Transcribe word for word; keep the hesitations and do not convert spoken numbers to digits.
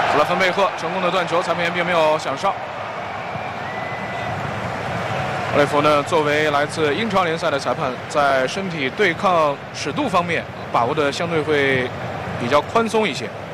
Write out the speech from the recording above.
弗拉芬贝赫成功的断球，裁判员并没有响哨。奥雷弗呢，作为来自英超联赛的裁判，在身体对抗尺度方面把握的相对会比较宽松一些。